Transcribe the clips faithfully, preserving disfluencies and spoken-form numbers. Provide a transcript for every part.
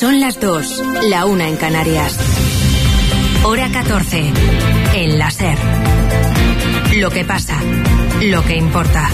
Son las dos, la una en Canarias. Hora catorce, en la SER. Lo que pasa, lo que importa.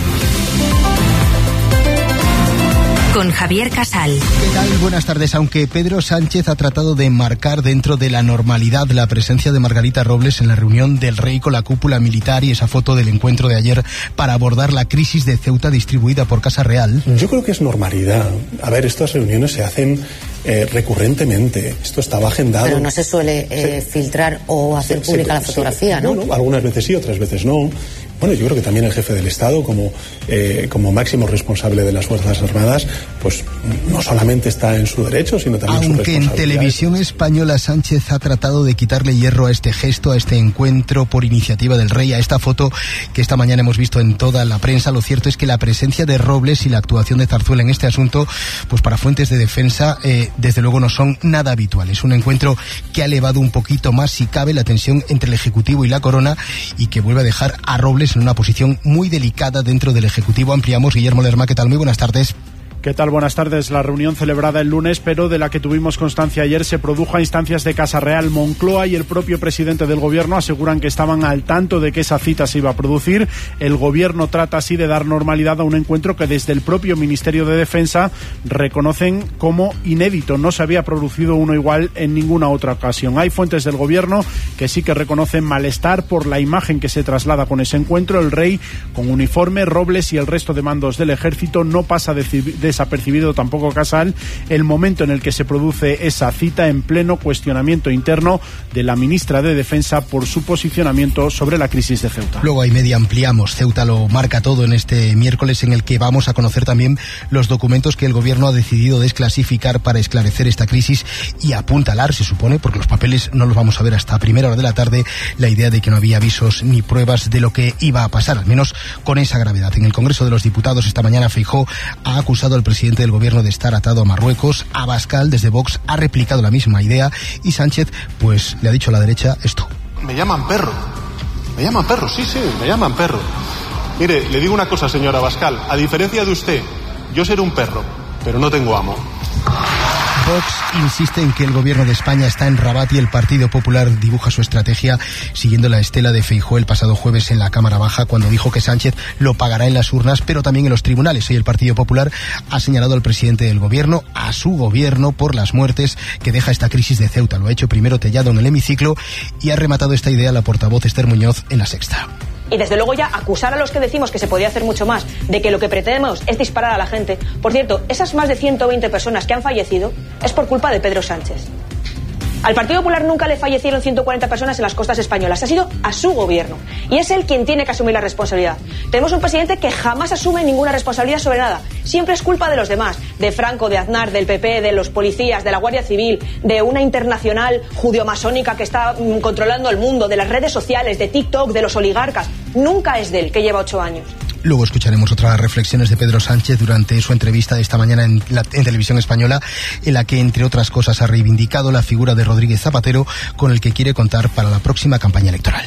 Con Javier Casal. ¿Qué tal? Buenas tardes. Aunque Pedro Sánchez ha tratado de marcar dentro de la normalidad la presencia de Margarita Robles en la reunión del Rey con la cúpula militar y esa foto del encuentro de ayer para abordar la crisis de Ceuta distribuida por Casa Real. Yo creo que es normalidad. A ver, estas reuniones se hacen eh, recurrentemente. Esto estaba agendado. Pero no se suele eh, sí. filtrar o hacer sí, pública sí, la fotografía, sí. ¿no? No, no, algunas veces sí, otras veces no. Bueno, yo creo que también el jefe del Estado, como, eh, como máximo responsable de las Fuerzas Armadas, pues no solamente está en su derecho, sino también en su responsabilidad. Aunque en Televisión Española Sánchez ha tratado de quitarle hierro a este gesto, a este encuentro por iniciativa del Rey, a esta foto que esta mañana hemos visto en toda la prensa, lo cierto es que la presencia de Robles y la actuación de Zarzuela en este asunto, pues para fuentes de defensa, eh, desde luego no son nada habituales. Un encuentro que ha elevado un poquito más, si cabe, la tensión entre el Ejecutivo y la Corona y que vuelve a dejar a Robles en una posición muy delicada dentro del Ejecutivo. Ampliamos. Guillermo Lerma, ¿qué tal? Muy buenas tardes. ¿Qué tal? Buenas tardes. La reunión celebrada el lunes, pero de la que tuvimos constancia ayer, se produjo a instancias de Casa Real. Moncloa y el propio presidente del Gobierno aseguran que estaban al tanto de que esa cita se iba a producir. El Gobierno trata así de dar normalidad a un encuentro que desde el propio Ministerio de Defensa reconocen como inédito. No se había producido uno igual en ninguna otra ocasión. Hay fuentes del Gobierno que sí que reconocen malestar por la imagen que se traslada con ese encuentro. El Rey con uniforme, Robles y el resto de mandos del Ejército. No pasa de, de desapercibido tampoco Casal el momento en el que se produce esa cita, en pleno cuestionamiento interno de la ministra de Defensa por su posicionamiento sobre la crisis de Ceuta. Luego hay media ampliamos. Ceuta lo marca todo en este miércoles, en el que vamos a conocer también los documentos que el Gobierno ha decidido desclasificar para esclarecer esta crisis y apuntalar, se supone, porque los papeles no los vamos a ver hasta primera hora de la tarde, la idea de que no había avisos ni pruebas de lo que iba a pasar, al menos con esa gravedad. En el Congreso de los Diputados esta mañana Feijóo ha acusado al presidente del Gobierno de estar atado a Marruecos. Abascal, desde Vox, ha replicado la misma idea y Sánchez, pues, le ha dicho a la derecha esto. Me llaman perro. Me llaman perro, sí, sí, me llaman perro. Mire, le digo una cosa, señor Abascal. A diferencia de usted, yo seré un perro, pero no tengo amo. Vox insiste en que el Gobierno de España está en Rabat y el Partido Popular dibuja su estrategia siguiendo la estela de Feijóo el pasado jueves en la Cámara Baja, cuando dijo que Sánchez lo pagará en las urnas, pero también en los tribunales. Hoy el Partido Popular ha señalado al presidente del Gobierno, a su Gobierno, por las muertes que deja esta crisis de Ceuta. Lo ha hecho primero Tellado en el hemiciclo y ha rematado esta idea la portavoz Esther Muñoz en La Sexta. Y desde luego ya acusar a los que decimos que se podía hacer mucho más, de que lo que pretendemos es disparar a la gente. Por cierto, esas más de ciento veinte personas que han fallecido es por culpa de Pedro Sánchez. Al Partido Popular nunca le fallecieron ciento cuarenta personas en las costas españolas. Ha sido a su Gobierno. Y es él quien tiene que asumir la responsabilidad. Tenemos un presidente que jamás asume ninguna responsabilidad sobre nada. Siempre es culpa de los demás. De Franco, de Aznar, del P P, de los policías, de la Guardia Civil, de una internacional judio-masónica que está mm, controlando el mundo, de las redes sociales, de TikTok, de los oligarcas. Nunca es de él, que lleva ocho años. Luego escucharemos otras reflexiones de Pedro Sánchez durante su entrevista de esta mañana en, la, en Televisión Española, en la que, entre otras cosas, ha reivindicado la figura de Rodríguez Zapatero, con el que quiere contar para la próxima campaña electoral.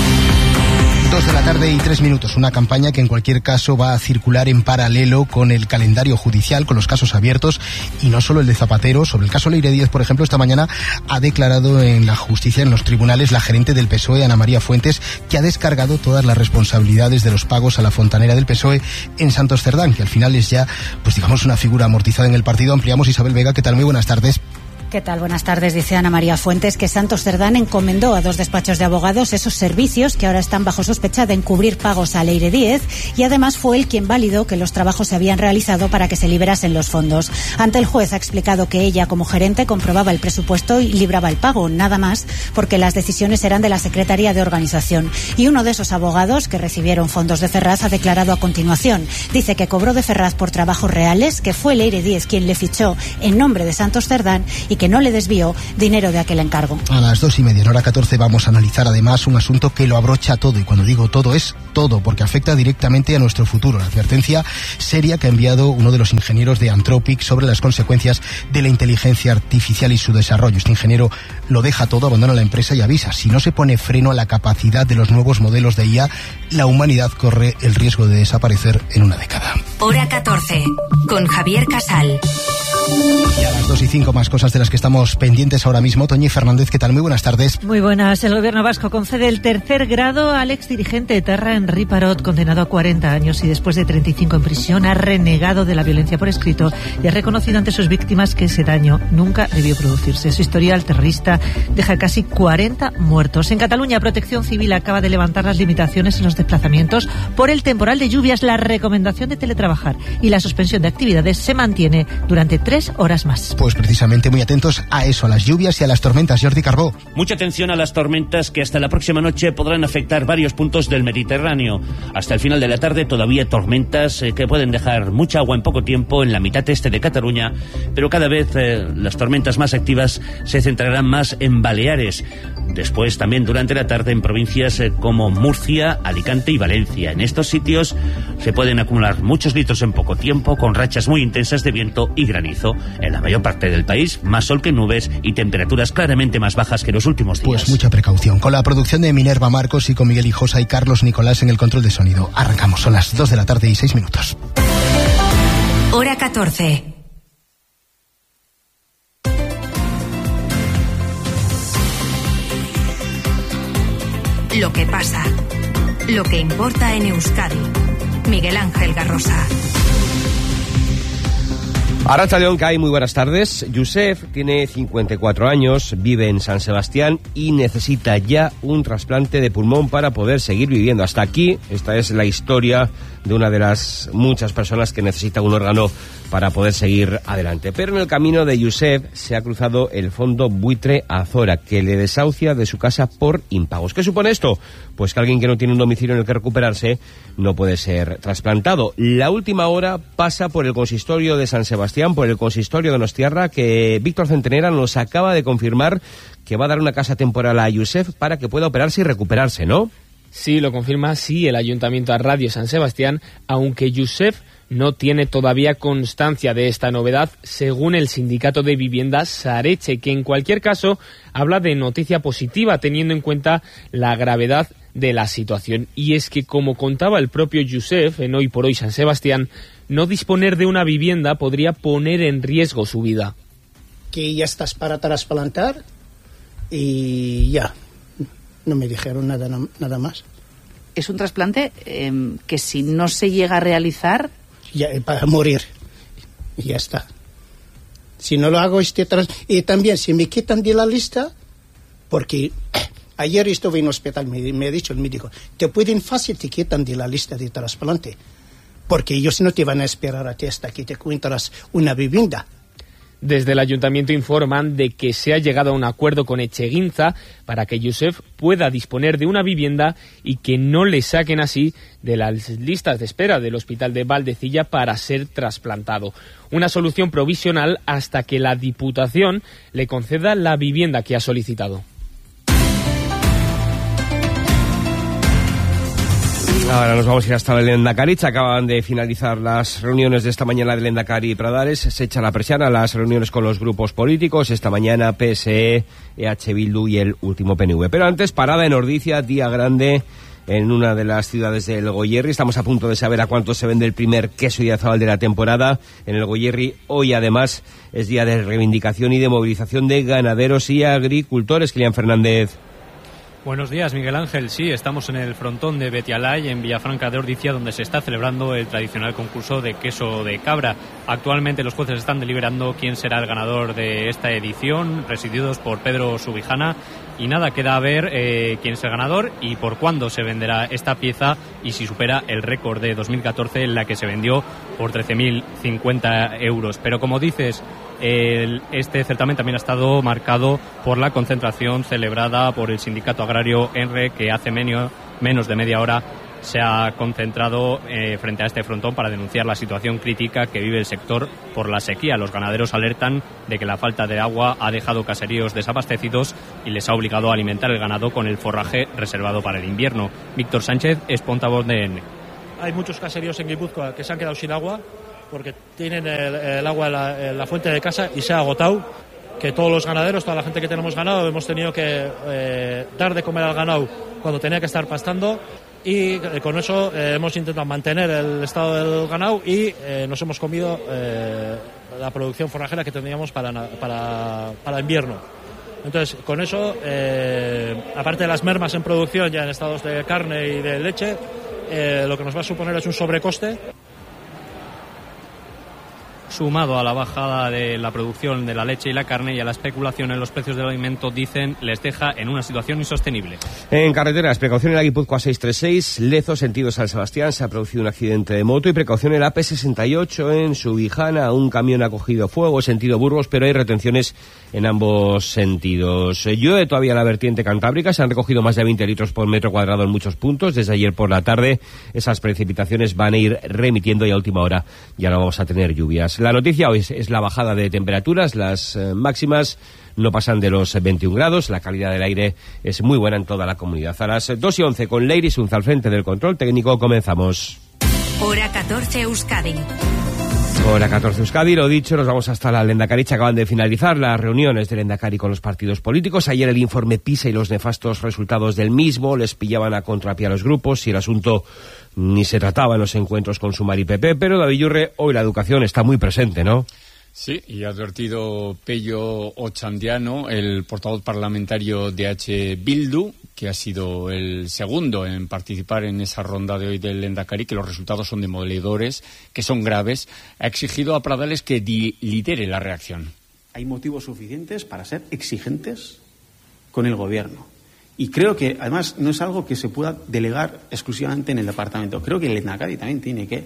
Dos de la tarde y tres minutos. Una campaña que en cualquier caso va a circular en paralelo con el calendario judicial, con los casos abiertos, y no solo el de Zapatero. Sobre el caso Leire Díez, por ejemplo, esta mañana ha declarado en la justicia, en los tribunales, la gerente del P S O E, Ana María Fuentes, que ha descargado todas las responsabilidades de los pagos a la fontanera del P S O E en Santos Cerdán, que al final es ya, pues digamos, una figura amortizada en el partido. Ampliamos. Isabel Vega, ¿qué tal? Muy buenas tardes. ¿Qué tal? Buenas tardes. Dice Ana María Fuentes que Santos Cerdán encomendó a dos despachos de abogados esos servicios que ahora están bajo sospecha de encubrir pagos a Leire Díez, y además fue él quien validó que los trabajos se habían realizado para que se liberasen los fondos. Ante el juez ha explicado que ella, como gerente, comprobaba el presupuesto y libraba el pago, nada más, porque las decisiones eran de la Secretaría de Organización. Y uno de esos abogados que recibieron fondos de Ferraz ha declarado a continuación. Dice que cobró de Ferraz por trabajos reales, que fue Leire Díez quien le fichó en nombre de Santos Cerdán y que que no le desvió dinero de aquel encargo. A las dos y media, en hora catorce, vamos a analizar además un asunto que lo abrocha todo, y cuando digo todo es todo, porque afecta directamente a nuestro futuro. La advertencia seria que ha enviado uno de los ingenieros de Anthropic sobre las consecuencias de la inteligencia artificial y su desarrollo. Este ingeniero lo deja todo, abandona la empresa y avisa: si no se pone freno a la capacidad de los nuevos modelos de I A, la humanidad corre el riesgo de desaparecer en una década. Hora catorce, con Javier Casal. Y a las Las dos y cinco, más cosas de las que estamos pendientes ahora mismo. Toñi Fernández, ¿qué tal? Muy buenas tardes. Muy buenas. El gobierno vasco concede el tercer grado al exdirigente etarra Henri Parot, condenado a cuarenta años y después de treinta y cinco en prisión ha renegado de la violencia por escrito y ha reconocido ante sus víctimas que ese daño nunca debió producirse. Su historial terrorista deja casi cuarenta muertos. En Cataluña, Protección Civil acaba de levantar las limitaciones en los desplazamientos por el temporal de lluvias. La recomendación de teletrabajar y la suspensión de actividades se mantiene durante tres horas más. Pues precisamente muy atentos a eso, a las lluvias y a las tormentas. Jordi Carbó. Mucha atención a las tormentas que hasta la próxima noche podrán afectar varios puntos del Mediterráneo. Hasta el final de la tarde todavía tormentas eh, que pueden dejar mucha agua en poco tiempo en la mitad este de Cataluña, pero cada vez eh, las tormentas más activas se centrarán más en Baleares. Después también durante la tarde en provincias eh, como Murcia, Alicante y Valencia. En estos sitios se pueden acumular muchos litros en poco tiempo, con rachas muy intensas de viento y granizo. En la mayor parte del país, más sol que nubes y temperaturas claramente más bajas que los últimos días. Pues mucha precaución. Con la producción de Minerva Marcos y con Miguel Hijosa y Carlos Nicolás en el control de sonido. Arrancamos, son las dos de la tarde y seis minutos. Hora catorce. Lo que pasa, lo que importa en Euskadi. Miguel Ángel Garrosa. Arratsaldeon, Kai, muy buenas tardes. Yusef tiene cincuenta y cuatro años, vive en San Sebastián y necesita ya un trasplante de pulmón para poder seguir viviendo. Hasta aquí, esta es la historia de una de las muchas personas que necesita un órgano para poder seguir adelante. Pero en el camino de Yusef se ha cruzado el fondo buitre Azora, que le desahucia de su casa por impagos. ¿Qué supone esto? Pues que alguien que no tiene un domicilio en el que recuperarse no puede ser trasplantado. La última hora pasa por el consistorio de San Sebastián, por el consistorio de Donostiarra, que Víctor Centenera nos acaba de confirmar que va a dar una casa temporal a Yusef para que pueda operarse y recuperarse, ¿no? Sí, lo confirma, sí, el Ayuntamiento a Radio San Sebastián, aunque Yusef no tiene todavía constancia de esta novedad, según el sindicato de vivienda Sareche, que en cualquier caso habla de noticia positiva, teniendo en cuenta la gravedad de la situación. Y es que, como contaba el propio Yusef en Hoy por Hoy San Sebastián, no disponer de una vivienda podría poner en riesgo su vida. Que ya estás para trasplantar y ya, no me dijeron nada, nada más. Es un trasplante eh, que si no se llega a realizar... Ya, para morir, y ya está. Si no lo hago este tras... Y también, si me quitan de la lista, porque ayer estuve en el hospital, me, me ha dicho el médico, te pueden fácil, te quitan de la lista de trasplante, porque ellos no te van a esperar a ti hasta que te encuentras una vivienda. Desde el ayuntamiento informan de que se ha llegado a un acuerdo con Echeguinza para que Yusef pueda disponer de una vivienda y que no le saquen así de las listas de espera del hospital de Valdecilla para ser trasplantado. Una solución provisional hasta que la Diputación le conceda la vivienda que ha solicitado. Ahora nos vamos a ir hasta el Lehendakari. Acaban de finalizar las reuniones de esta mañana del Lehendakari y Pradares. Se echa la persiana a las reuniones con los grupos políticos. Esta mañana P S E, E H Bildu y el último P N V. Pero antes, parada en Ordicia, día grande en una de las ciudades del Goierri. Estamos a punto de saber a cuánto se vende el primer queso Idiazabal de la temporada en el Goierri. Hoy, además, es día de reivindicación y de movilización de ganaderos y agricultores. Kilian Fernández. Buenos días, Miguel Ángel. Sí, estamos en el frontón de Betialay, en Villafranca de Ordicia, donde se está celebrando el tradicional concurso de queso de cabra. Actualmente los jueces están deliberando quién será el ganador de esta edición, presididos por Pedro Subijana. Y nada, queda a ver eh, quién es el ganador y por cuándo se venderá esta pieza y si supera el récord de dos mil catorce, en la que se vendió por trece mil cincuenta euros. Pero como dices, el, este certamen también ha estado marcado por la concentración celebrada por el sindicato agrario ENRE, que hace menio, menos de media hora se ha concentrado eh, frente a este frontón para denunciar la situación crítica que vive el sector por la sequía. Los ganaderos alertan de que la falta de agua ha dejado caseríos desabastecidos y les ha obligado a alimentar el ganado con el forraje reservado para el invierno. Víctor Sánchez es portavoz de ENRE. Hay muchos caseríos en Guipúzcoa que se han quedado sin agua porque tienen el, el agua en la, en la fuente de casa y se ha agotado. Que todos los ganaderos, toda la gente que tenemos ganado, hemos tenido que eh, dar de comer al ganado cuando tenía que estar pastando. Y eh, con eso eh, hemos intentado mantener el estado del ganado y eh, nos hemos comido eh, la producción forrajera que tendríamos para, para, para invierno. Entonces, con eso, eh, aparte de las mermas en producción ya en estados de carne y de leche, eh, lo que nos va a suponer es un sobrecoste. Sumado a la bajada de la producción de la leche y la carne y a la especulación en los precios del alimento, dicen, les deja en una situación insostenible. En carreteras, precaución en la Guipúzcoa seiscientos treinta y seis, Lezo, sentido San Sebastián, se ha producido un accidente de moto, y precaución en la A P sesenta y ocho en Subijana, un camión ha cogido fuego, sentido Burgos, pero hay retenciones en ambos sentidos. Llueve todavía la vertiente cantábrica, se han recogido más de veinte litros por metro cuadrado en muchos puntos, desde ayer por la tarde esas precipitaciones van a ir remitiendo y a última hora ya no vamos a tener lluvias. La noticia hoy es, es la bajada de temperaturas, las eh, máximas no pasan de los veintiún grados, la calidad del aire es muy buena en toda la comunidad. A las dos y once con Leiris Unza al frente del control técnico comenzamos. Hora catorce Euskadi. Hora catorce Euskadi, lo dicho, nos vamos hasta la Lehendakari. Acaban de finalizar las reuniones del Lehendakari con los partidos políticos. Ayer el informe PISA y los nefastos resultados del mismo les pillaban a contrapié a los grupos y el asunto ni se trataba en los encuentros con Sumar y P P, pero David Yurre, hoy la educación está muy presente, ¿no? Sí, y ha advertido Pello Ochandiano, el portavoz parlamentario de H. Bildu, que ha sido el segundo en participar en esa ronda de hoy del Lehendakari, que los resultados son demoledores, que son graves, ha exigido a Pradales que di- lidere la reacción. Hay motivos suficientes para ser exigentes con el Gobierno. Y creo que, además, no es algo que se pueda delegar exclusivamente en el departamento. Creo que el Lehendakari también tiene que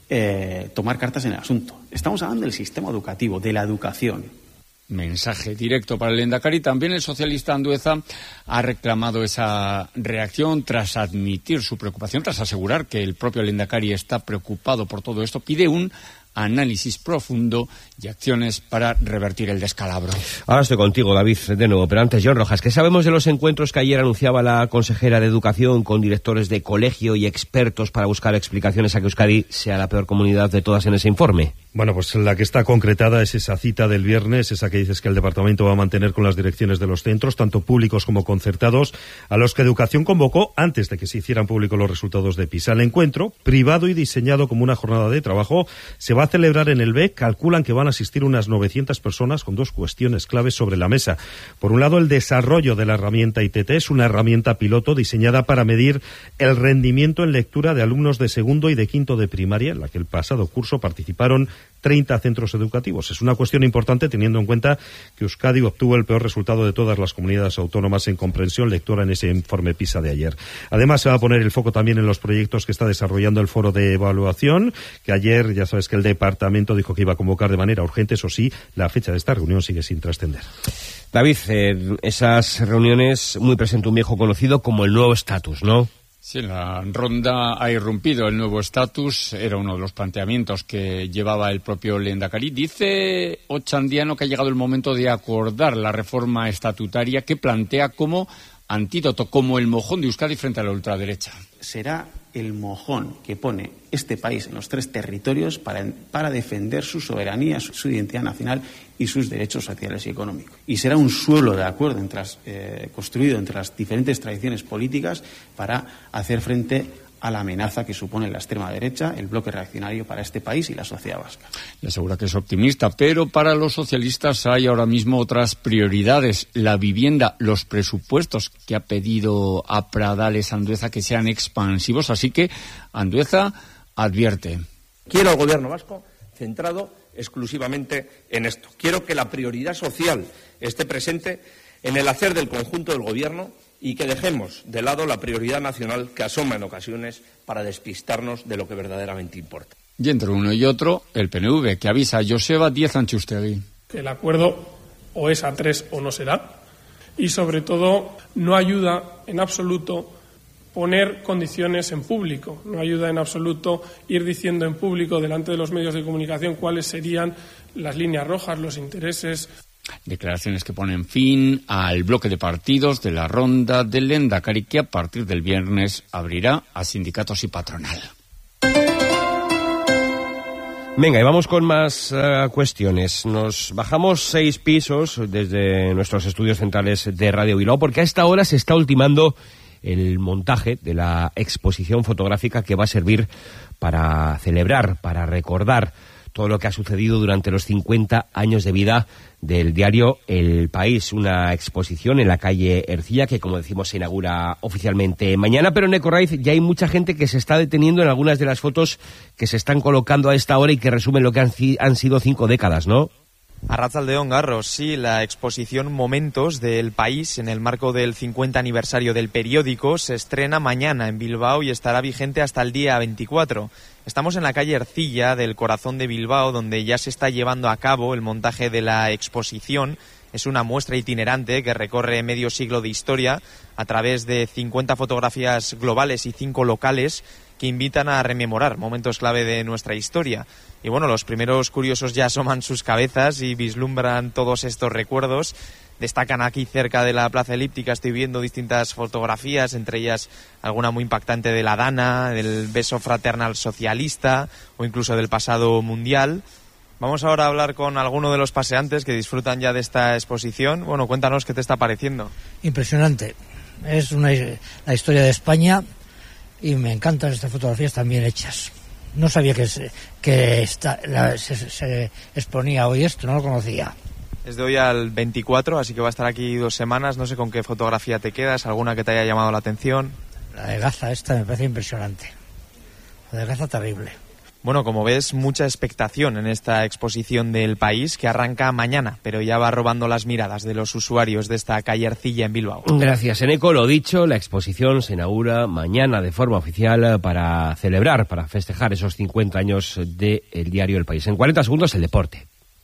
eh, tomar cartas en el asunto. Estamos hablando del sistema educativo, de la educación. Mensaje directo para el Lehendakari. También el socialista Andueza ha reclamado esa reacción tras admitir su preocupación, tras asegurar que el propio Lehendakari está preocupado por todo esto. Pide un análisis profundo y acciones para revertir el descalabro. Ahora estoy contigo, David, de nuevo, pero antes, John Rojas, ¿qué sabemos de los encuentros que ayer anunciaba la consejera de Educación con directores de colegio y expertos para buscar explicaciones a que Euskadi sea la peor comunidad de todas en ese informe? Bueno, pues la que está concretada es esa cita del viernes, esa que dices que el departamento va a mantener con las direcciones de los centros, tanto públicos como concertados, a los que Educación convocó antes de que se hicieran públicos los resultados de PISA. El encuentro, privado y diseñado como una jornada de trabajo, se va a celebrar en el B E C. Calculan que van a asistir unas novecientas personas con dos cuestiones claves sobre la mesa. Por un lado, el desarrollo de la herramienta I T T es una herramienta piloto diseñada para medir el rendimiento en lectura de alumnos de segundo y de quinto de primaria, en la que el pasado curso participaron treinta centros educativos. Es una cuestión importante teniendo en cuenta que Euskadi obtuvo el peor resultado de todas las comunidades autónomas en comprensión lectora en ese informe PISA de ayer. Además, se va a poner el foco también en los proyectos que está desarrollando el foro de evaluación, que ayer, ya sabes que el departamento dijo que iba a convocar de manera urgente. Eso sí, la fecha de esta reunión sigue sin trascender. David, eh, esas reuniones, muy presente un viejo conocido como el nuevo estatus, ¿no? Sí, la ronda ha irrumpido el nuevo estatus, era uno de los planteamientos que llevaba el propio Lehendakari. Dice Ochandiano que ha llegado el momento de acordar la reforma estatutaria que plantea como antídoto, como el mojón de Euskadi frente a la ultraderecha. Será el mojón que pone este país en los tres territorios para, para defender su soberanía, su, su identidad nacional y sus derechos sociales y económicos. Y será un suelo de acuerdo entre las, eh, construido entre las diferentes tradiciones políticas para hacer frente a la amenaza que supone la extrema derecha, el bloque reaccionario para este país y la sociedad vasca. Y asegura que es optimista, pero para los socialistas hay ahora mismo otras prioridades. La vivienda, los presupuestos que ha pedido a Pradales Andueza que sean expansivos, así que Andueza advierte. Quiero al gobierno vasco centrado exclusivamente en esto. Quiero que la prioridad social esté presente en el hacer del conjunto del gobierno y que dejemos de lado la prioridad nacional que asoma en ocasiones para despistarnos de lo que verdaderamente importa. Y entre uno y otro, el P N V, que avisa a Joseba Díez Antxustegui. Que el acuerdo o es a tres o no será. Y sobre todo, no ayuda en absoluto poner condiciones en público. No ayuda en absoluto ir diciendo en público, delante de los medios de comunicación, cuáles serían las líneas rojas, los intereses. Declaraciones que ponen fin al bloque de partidos de la ronda del Lehendakari, que a partir del viernes abrirá a sindicatos y patronal. Venga, y vamos con más uh, cuestiones. Nos bajamos seis pisos desde nuestros estudios centrales de Radio Bilbao, porque a esta hora se está ultimando el montaje de la exposición fotográfica que va a servir para celebrar, para recordar todo lo que ha sucedido durante los cincuenta años de vida del diario El País. Una exposición en la calle Ercilla que, como decimos, se inaugura oficialmente mañana, pero en Ecorraiz ya hay mucha gente que se está deteniendo en algunas de las fotos que se están colocando a esta hora y que resumen lo que han, han sido cinco décadas, ¿no? Arratsaldeon, Garros, sí, la exposición Momentos del País en el marco del cincuenta aniversario del periódico se estrena mañana en Bilbao y estará vigente hasta el día veinticuatro. Estamos en la calle Ercilla del corazón de Bilbao, donde ya se está llevando a cabo el montaje de la exposición. Es una muestra itinerante que recorre medio siglo de historia a través de cincuenta fotografías globales y cinco locales que invitan a rememorar momentos clave de nuestra historia. Y bueno, los primeros curiosos ya asoman sus cabezas y vislumbran todos estos recuerdos. Destacan aquí cerca de la Plaza Elíptica, estoy viendo distintas fotografías, entre ellas alguna muy impactante de la Dana, del beso fraternal socialista o incluso del pasado mundial. Vamos ahora a hablar con alguno de los paseantes que disfrutan ya de esta exposición. Bueno, cuéntanos qué te está pareciendo. Impresionante. Es una, la historia de España y me encantan estas fotografías también hechas. No sabía que, se, que esta, la, se, se exponía hoy esto, no lo conocía. Es de hoy al veinticuatro, así que va a estar aquí dos semanas. No sé con qué fotografía te quedas, alguna que te haya llamado la atención. La de Gaza, esta me parece impresionante. La de Gaza, terrible. Bueno, como ves, mucha expectación en esta exposición del País que arranca mañana, pero ya va robando las miradas de los usuarios de esta calle Ercilla en Bilbao. Gracias, Eneco. Lo dicho, la exposición se inaugura mañana de forma oficial para celebrar, para festejar esos cincuenta años del diario El País. En cuarenta segundos, el deporte.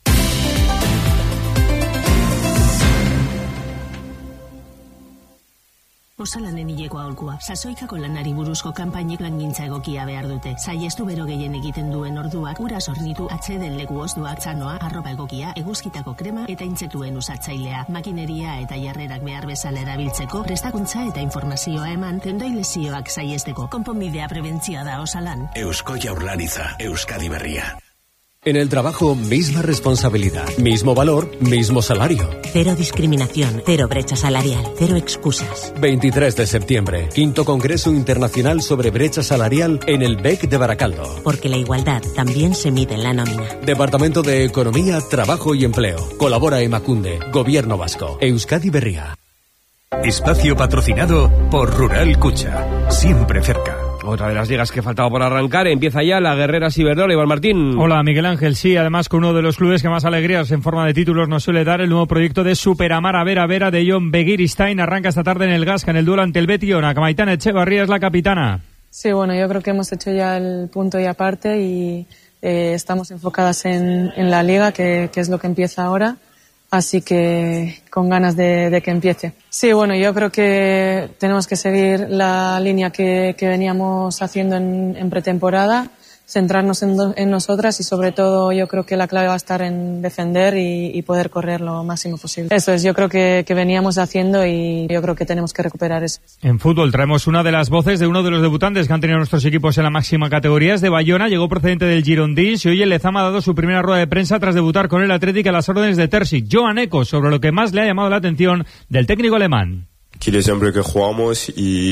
Osalanen hileko aholkua. Sasoikako lanari buruzko kanpainek langintza egokia behar dute. Saiestu bero gehien egiten duen orduak, ura sornitu, atseden leku ozduak, txanoa, arropa egokia, eguzkitako krema eta intsektuen usatzailea. Makineria eta jarrerak behar bezala erabiltzeko, prestakuntza eta informazioa eman, tendoi lesioak saiesteko. Konponbidea prebentzioa da Osalan. Eusko Jaurlaritza, Euskadi Berria. En el trabajo, misma responsabilidad, mismo valor, mismo salario. Cero discriminación, cero brecha salarial, cero excusas. veintitrés de septiembre, quinto Congreso Internacional sobre Brecha Salarial en el B E C de Baracaldo. Porque la igualdad también se mide en la nómina. Departamento de Economía, Trabajo y Empleo. Colabora Emakunde, Gobierno Vasco, Euskadi Berria. Espacio patrocinado por Rural Cucha. Siempre cerca. Otra de las ligas que faltaba por arrancar, empieza ya la Guerrera Ciberdola. Iván Martín. Hola, Miguel Ángel. Sí, además con uno de los clubes que más alegrías en forma de títulos nos suele dar, el nuevo proyecto de Superamara Vera Vera de John Begiristain. Arranca esta tarde en el Gasca, en el duelo ante el Betion. Maitán Echevarría es la capitana. Sí, bueno, yo creo que hemos hecho ya el punto y aparte y eh, estamos enfocadas en, en la liga, que, que es lo que empieza ahora. Así que con ganas de, de que empiece. Sí, bueno, yo creo que tenemos que seguir la línea que, que veníamos haciendo en, en pretemporada, centrarnos en, en nosotras y sobre todo yo creo que la clave va a estar en defender y, y poder correr lo máximo posible. Eso es, yo creo que, que veníamos haciendo y yo creo que tenemos que recuperar eso. En fútbol traemos una de las voces de uno de los debutantes que han tenido nuestros equipos en la máxima categoría, es de Bayona, llegó procedente del Girondins y hoy el Lezama ha dado su primera rueda de prensa tras debutar con el Atlético a las órdenes de Terzic. Johan Eko, sobre lo que más le ha llamado la atención del técnico alemán. Quiere siempre que jugamos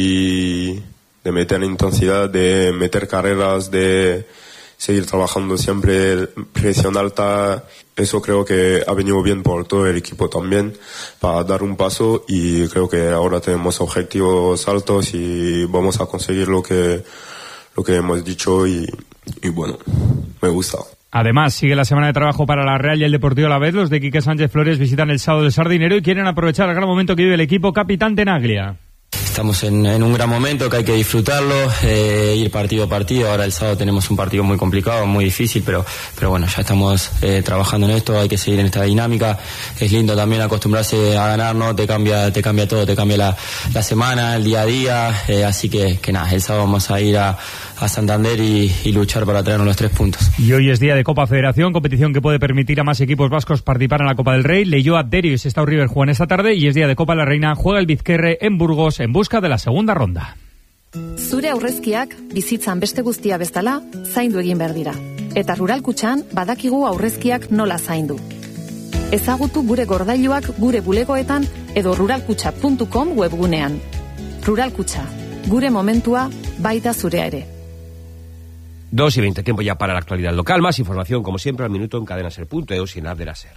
y de meter intensidad, de meter carreras, de seguir trabajando siempre, presión alta. Eso creo que ha venido bien por todo el equipo también para dar un paso y creo que ahora tenemos objetivos altos y vamos a conseguir lo que lo que hemos dicho y, y bueno, me gusta. Además, sigue la semana de trabajo para la Real y el Deportivo Alavés. Los de Quique Sánchez Flores visitan el sábado el Sardinero y quieren aprovechar el gran momento que vive el equipo capitán Tenaglia. Estamos en, en un gran momento que hay que disfrutarlo, eh, ir partido a partido. Ahora el sábado tenemos un partido muy complicado, muy difícil, pero pero bueno, ya estamos eh, trabajando en esto, hay que seguir en esta dinámica. Es lindo también acostumbrarse a ganar, ¿no? Te cambia, te cambia todo, te cambia la, la semana, el día a día, eh, así que, que nada, el sábado vamos a ir a, a Santander y, y luchar para traernos los tres puntos. Y hoy es día de Copa Federación, competición que puede permitir a más equipos vascos participar en la Copa del Rey. Leioa, Derio y Sestao River juegan esta tarde y es día de Copa de la Reina, juega el Bizkerre en Burgos en busca de la segunda ronda. Zure aurrezkiak bizitzan beste guztia bezala zaindu egin behar dira. Eta Rural Kutxan badakigu aurrezkiak nola zaindu. Ezagutu gure gordailuak gure bulegoetan edo ruralkutxa puntu com webgunean. Rural Kutxa, gure momentua baita zurea ere. Dos y veinte, tiempo ya para la actualidad local. Más información, como siempre, al minuto en cadena ser punto e u y en app de la SER.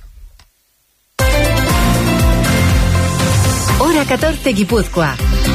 Hora catorce, Guipúzcoa.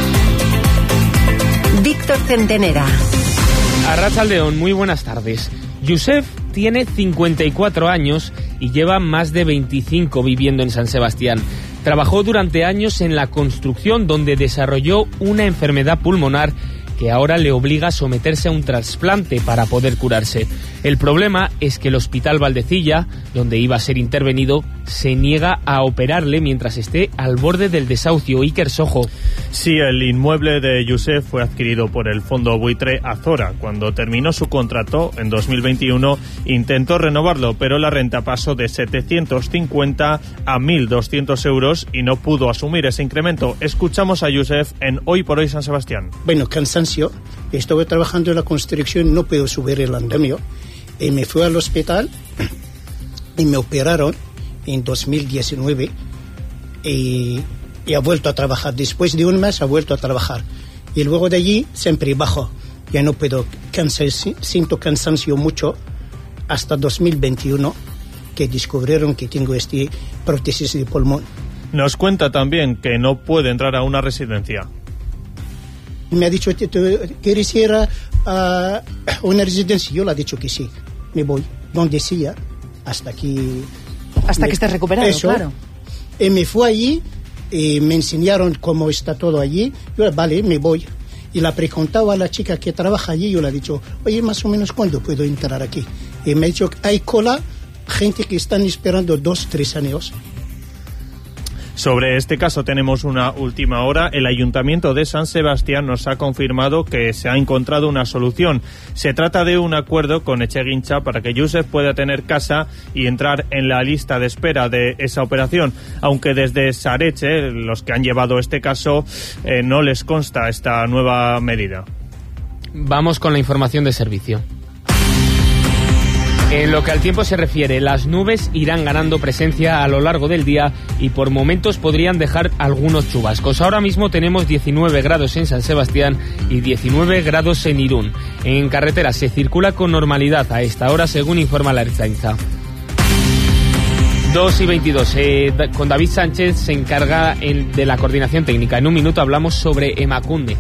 Víctor Centenera. Arratsaldeon, muy buenas tardes. Yusef tiene cincuenta y cuatro años y lleva más de veinticinco viviendo en San Sebastián. Trabajó durante años en la construcción, donde desarrolló una enfermedad pulmonar que ahora le obliga a someterse a un trasplante para poder curarse. El problema es que el Hospital Valdecilla, donde iba a ser intervenido, se niega a operarle mientras esté al borde del desahucio. Iker Sojo. Sí, el inmueble de Yusef fue adquirido por el fondo buitre Azora. Cuando terminó su contrato en dos mil veintiuno, intentó renovarlo, pero la renta pasó de setecientos cincuenta a mil doscientos euros y no pudo asumir ese incremento. Escuchamos a Yusef en Hoy por Hoy San Sebastián. Bueno, cansancio. Estuve trabajando en la construcción, no puedo subir el andamio. Y me fui al hospital y me operaron en dos mil diecinueve y, y ha vuelto a trabajar. Después de un mes ha vuelto a trabajar. Y luego de allí siempre bajo. Ya no puedo, cansar, siento cansancio mucho hasta dos mil veintiuno, que descubrieron que tengo este prótesis de pulmón. Nos cuenta también que no puede entrar a una residencia. Me ha dicho, ¿quieres ir a, a una residencia? Yo le he dicho que sí. Me voy donde sea, hasta aquí. Hasta me, que estés recuperado, eso, claro. Y me fui allí y me enseñaron cómo está todo allí. Yo, vale, me voy. Y la preguntaba a la chica que trabaja allí, yo le he dicho, oye, más o menos, ¿cuándo puedo entrar aquí? Y me ha dicho, hay cola, gente que están esperando dos, tres años. Sobre este caso tenemos una última hora. El Ayuntamiento de San Sebastián nos ha confirmado que se ha encontrado una solución. Se trata de un acuerdo con Echeguincha para que Yusef pueda tener casa y entrar en la lista de espera de esa operación, aunque desde Sareche, los que han llevado este caso, eh, no les consta esta nueva medida. Vamos con la información de servicio. En lo que al tiempo se refiere, las nubes irán ganando presencia a lo largo del día y por momentos podrían dejar algunos chubascos. Ahora mismo tenemos diecinueve grados en San Sebastián y diecinueve grados en Irún. En carretera se circula con normalidad a esta hora, según informa la Ertzaintza. dos y veintidós. Eh, con David Sánchez se encarga en, de la coordinación técnica. En un minuto hablamos sobre Emakunde.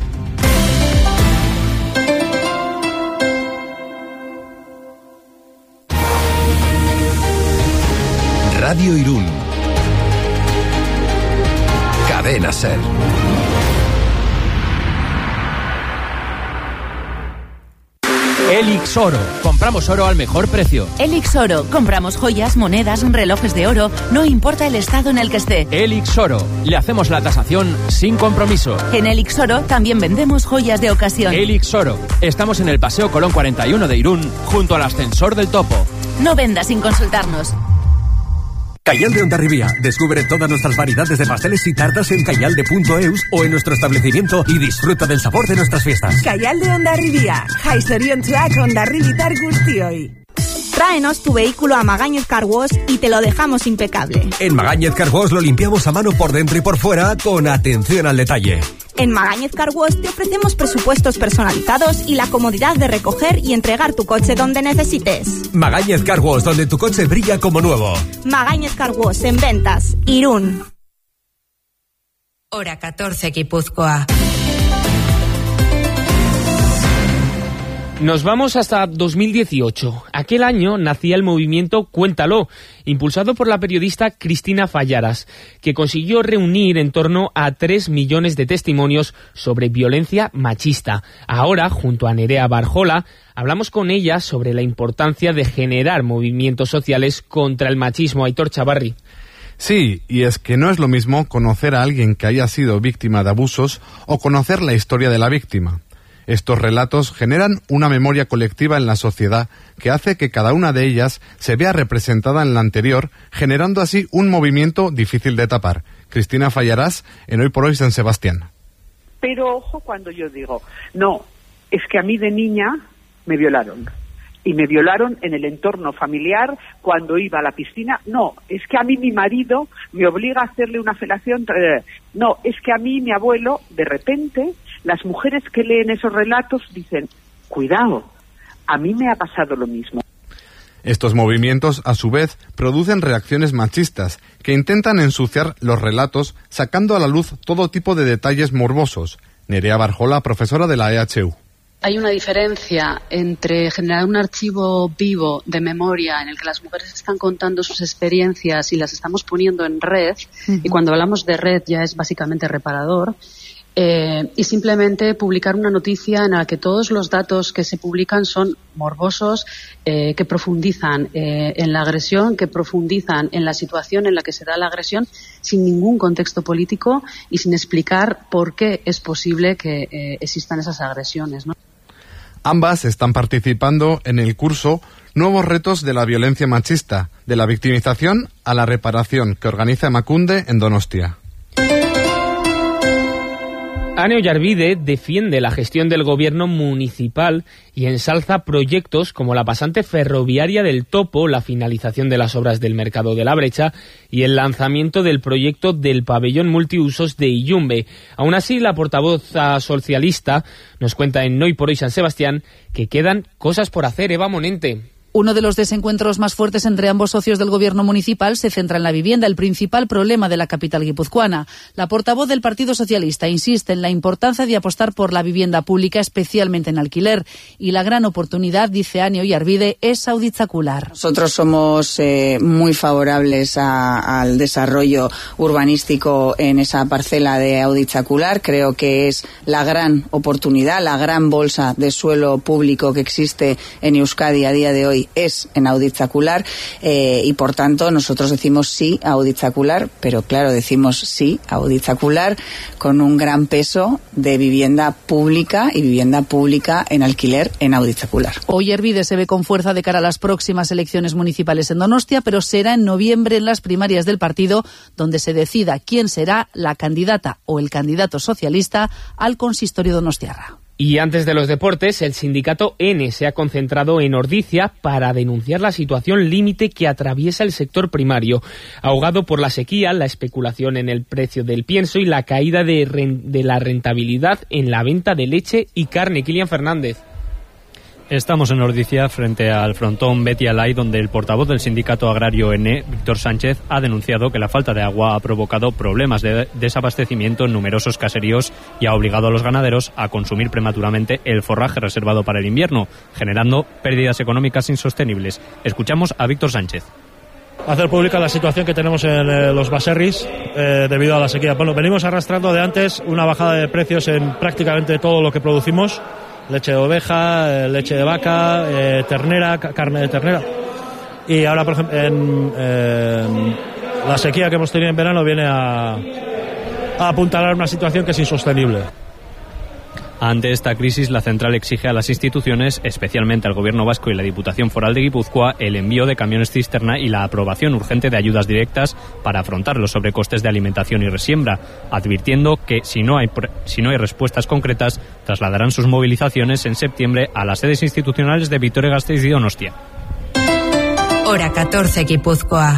Radio Irún. Cadena SER. Elix Oro. Compramos oro al mejor precio. Elix Oro. Compramos joyas, monedas, relojes de oro, no importa el estado en el que esté. Elix Oro. Le hacemos la tasación sin compromiso. En Elix Oro también vendemos joyas de ocasión. Elix Oro. Estamos en el Paseo Colón cuarenta y uno de Irún, junto al ascensor del Topo. No venda sin consultarnos. Cayal de Hondarribía. Descubre todas nuestras variedades de pasteles y tartas en cayalde punto eus o en nuestro establecimiento y disfruta del sabor de nuestras fiestas. Cayal de Hondarribía. Jai zoriontsuak hondarribitar guztioi. Tráenos tu vehículo a Magañez Car Wash y te lo dejamos impecable. En Magañez Car Wash lo limpiamos a mano por dentro y por fuera con atención al detalle. En Magañez Car Wash te ofrecemos presupuestos personalizados y la comodidad de recoger y entregar tu coche donde necesites. Magañez Car Wash, donde tu coche brilla como nuevo. Magañez Car Wash, en ventas, Irún. Hora catorce, Guipúzcoa. Nos vamos hasta dos mil dieciocho. Aquel año nacía el movimiento Cuéntalo, impulsado por la periodista Cristina Fallaras, que consiguió reunir en torno a tres millones de testimonios sobre violencia machista. Ahora, junto a Nerea Barjola, hablamos con ella sobre la importancia de generar movimientos sociales contra el machismo. Aitor Chavarri. Sí, y es que no es lo mismo conocer a alguien que haya sido víctima de abusos o conocer la historia de la víctima. Estos relatos generan una memoria colectiva en la sociedad que hace que cada una de ellas se vea representada en la anterior, generando así un movimiento difícil de tapar. Cristina Fallaras, en Hoy por Hoy San Sebastián. Pero ojo cuando yo digo, no, es que a mí de niña me violaron. Y me violaron en el entorno familiar cuando iba a la piscina. No, es que a mí mi marido me obliga a hacerle una felación. Eh, no, es que a mí mi abuelo, de repente, las mujeres que leen esos relatos dicen, cuidado, A mí me ha pasado lo mismo. Estos movimientos, a su vez, producen reacciones machistas que intentan ensuciar los relatos, sacando a la luz todo tipo de detalles morbosos. Nerea Barjola, profesora de la E H U. Hay una diferencia entre generar un archivo vivo de memoria en el que las mujeres están contando sus experiencias y las estamos poniendo en red, uh-huh. y cuando hablamos de red ya es básicamente reparador, eh, y simplemente publicar una noticia en la que todos los datos que se publican son morbosos, eh, que profundizan eh, en la agresión, que profundizan en la situación en la que se da la agresión, sin ningún contexto político y sin explicar por qué es posible que eh, existan esas agresiones, ¿no? Ambas están participando en el curso Nuevos retos de la violencia machista, de la victimización a la reparación, que organiza Emakunde en Donostia. Ane Oyarbide defiende la gestión del gobierno municipal y ensalza proyectos como la pasante ferroviaria del Topo, la finalización de las obras del Mercado de la Brecha y el lanzamiento del proyecto del pabellón multiusos de Illumbe. Aún así, la portavoz socialista nos cuenta en Hoy por Hoy San Sebastián que quedan cosas por hacer. Eva Monente. Uno de los desencuentros más fuertes entre ambos socios del gobierno municipal se centra en la vivienda, el principal problema de la capital guipuzcoana. La portavoz del Partido Socialista insiste en la importancia de apostar por la vivienda pública, especialmente en alquiler. Y la gran oportunidad, dice Ane Oyarbide, es Auditzacular. Nosotros somos eh, muy favorables a, al desarrollo urbanístico en esa parcela de Auditzacular. Creo que es la gran oportunidad, la gran bolsa de suelo público que existe en Euskadi a día de hoy es en Auditzacular, eh, y por tanto nosotros decimos sí a Auditzacular, pero claro, decimos sí a Auditzacular con un gran peso de vivienda pública y vivienda pública en alquiler en Auditzacular. Oyarbide se ve con fuerza de cara a las próximas elecciones municipales en Donostia, pero será en noviembre en las primarias del partido donde se decida quién será la candidata o el candidato socialista al consistorio donostiarra. Y antes de los deportes, el sindicato N se ha concentrado en Ordizia para denunciar la situación límite que atraviesa el sector primario, ahogado por la sequía, la especulación en el precio del pienso y la caída de, ren- de la rentabilidad en la venta de leche y carne. Kilian Fernández. Estamos en Ordizia frente al frontón Betialay, donde el portavoz del sindicato agrario N, Víctor Sánchez, ha denunciado que la falta de agua ha provocado problemas de desabastecimiento en numerosos caseríos y ha obligado a los ganaderos a consumir prematuramente el forraje reservado para el invierno, generando pérdidas económicas insostenibles. Escuchamos a Víctor Sánchez. Hacer pública la situación que tenemos en eh, los baserris eh, debido a la sequía. Bueno, venimos arrastrando de antes una bajada de precios en prácticamente todo lo que producimos. Leche de oveja, leche de vaca, eh, ternera, carne de ternera. Y ahora, por ejemplo, en, eh, la sequía que hemos tenido en verano viene a, a apuntalar una situación que es insostenible. Ante esta crisis, la central exige a las instituciones, especialmente al Gobierno vasco y la Diputación Foral de Guipúzcoa, el envío de camiones cisterna y la aprobación urgente de ayudas directas para afrontar los sobrecostes de alimentación y resiembra, advirtiendo que si no hay, si no hay respuestas concretas, trasladarán sus movilizaciones en septiembre a las sedes institucionales de Vitoria-Gasteiz y Donostia. Hora catorce, Guipúzcoa.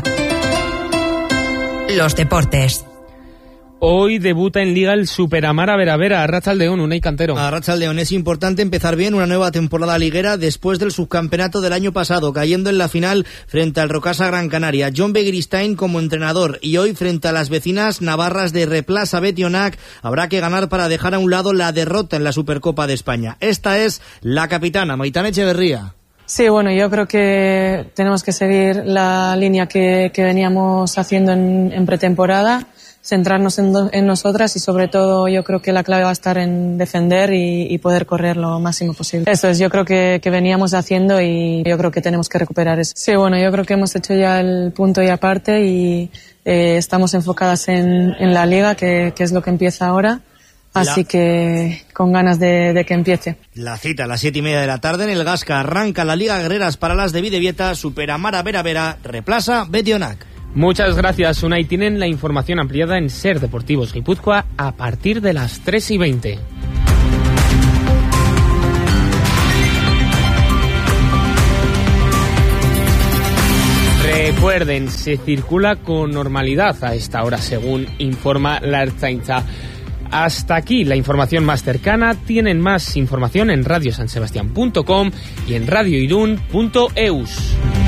Los deportes. Hoy debuta en Liga el Superamara Veravera. Arratsaldeon, Unai Cantero. Arratsaldeon, es importante empezar bien una nueva temporada liguera después del subcampeonato del año pasado, cayendo en la final frente al Rocasa Gran Canaria. John Begiristain como entrenador, y hoy frente a las vecinas navarras de Replaza Betionac habrá que ganar para dejar a un lado la derrota en la Supercopa de España. Esta es la capitana, Maitane Echeverría. Sí, bueno, yo creo que tenemos que seguir la línea que, que veníamos haciendo en, en pretemporada, centrarnos en, do, en nosotras y sobre todo yo creo que la clave va a estar en defender y, y poder correr lo máximo posible. Eso es, yo creo que, que veníamos haciendo y yo creo que tenemos que recuperar eso. Sí, bueno, yo creo que hemos hecho ya el punto y aparte y eh, estamos enfocadas en, en la liga, que, que es lo que empieza ahora. Así la... que con ganas de, de que empiece. La cita a las siete y media de la tarde en el Gasca. Arranca la Liga Guerreras para las de Bidebieta, Superamara Veravera, Replaza Betionac. Muchas gracias, Unai. Tienen la información ampliada en Ser Deportivos Guipúzcoa a partir de las tres y veinte. Recuerden, se circula con normalidad a esta hora, según informa la Ertzaintza. hasta aquí la información más cercana. Tienen más información en radio san sebastián punto com y en radio irún punto eus.